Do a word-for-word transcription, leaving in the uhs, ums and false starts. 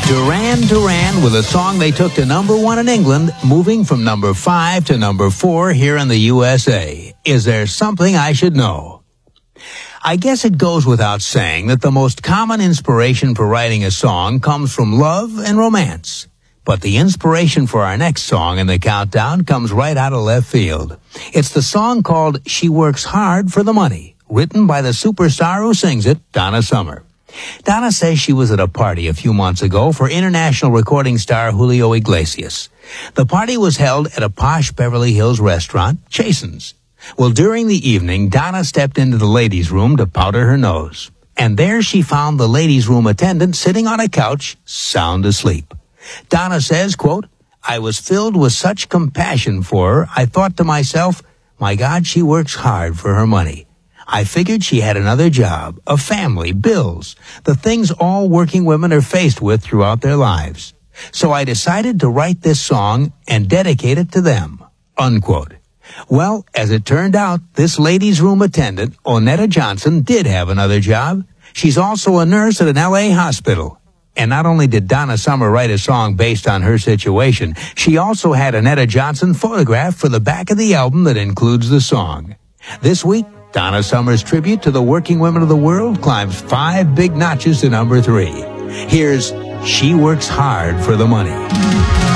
Duran Duran with a song they took to number one in England, moving from number five to number four here in the U S A. Is there something I should know? I guess it goes without saying that the most common inspiration for writing a song comes from love and romance. But the inspiration for our next song in the countdown comes right out of left field. It's the song called She Works Hard for the Money, written by the superstar who sings it, Donna Summer. Donna says she was at a party a few months ago for international recording star Julio Iglesias. The party was held at a posh Beverly Hills restaurant, Chasen's. Well, during the evening, Donna stepped into the ladies' room to powder her nose. And there she found the ladies' room attendant sitting on a couch, sound asleep. Donna says, quote, I was filled with such compassion for her, I thought to myself, my God, she works hard for her money. I figured she had another job, a family, bills, the things all working women are faced with throughout their lives. So I decided to write this song and dedicate it to them, unquote. Well, as it turned out, this ladies' room attendant, Onetta Johnson, did have another job. She's also a nurse at an L A hospital. And not only did Donna Summer write a song based on her situation, she also had Onetta Johnson photographed for the back of the album that includes the song. This week, Donna Summer's tribute to the working women of the world climbs five big notches to number three. Here's She Works Hard for the Money.